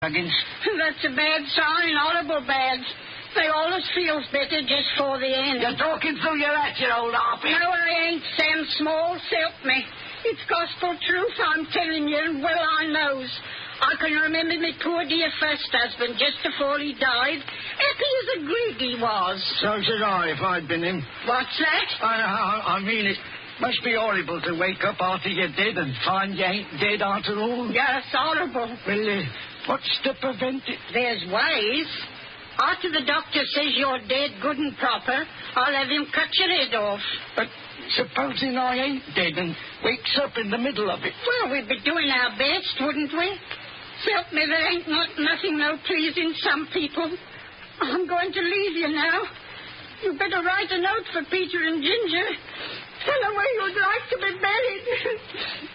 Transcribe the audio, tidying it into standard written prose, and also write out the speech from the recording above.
Huggins. That's a bad sign, horrible bad. They always feels better just for the end. You're talking through your hat, you old harpy. No, I ain't, Sam Small. Help me. It's gospel truth, I'm telling you, and well I knows. I can remember me poor dear first husband just before he died. Happy as a grig he was. So should I if I'd been him. What's that? I mean, it must be horrible to wake up after you're dead and find you ain't dead after all. Yes, horrible. Well, what's to prevent it? There's ways. After the doctor says you're dead good and proper, I'll have him cut your head off. But supposing I ain't dead and wakes up in the middle of it? Well, we'd be doing our best, wouldn't we? Help me, there ain't nothing no pleasing some people. I'm going to leave you now. You better write a note for Peter and Ginger. Tell them where you'd like to be buried.